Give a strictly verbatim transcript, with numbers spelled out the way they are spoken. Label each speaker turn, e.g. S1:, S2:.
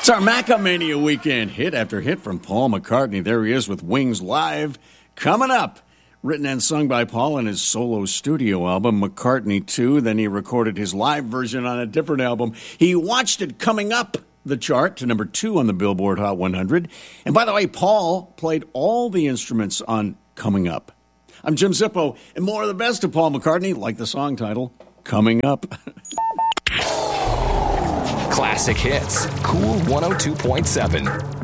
S1: It's our Macamania weekend, hit after hit from Paul McCartney. There he is with Wings Live. Coming up, written and sung by Paul in his solo studio album, McCartney two. Then he recorded his live version on a different album. He watched it coming up the chart to number two on the Billboard Hot one hundred. And by the way, Paul played all the instruments on Coming Up. I'm Jim Zippo, and more of the best of Paul McCartney, like the song title, Coming Up.
S2: Classic hits, Cool one oh two point seven.